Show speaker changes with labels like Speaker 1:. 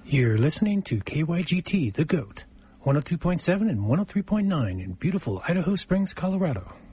Speaker 1: You're listening to KYGT, The Goat, 102.7 and 103.9 in beautiful Idaho Springs, Colorado.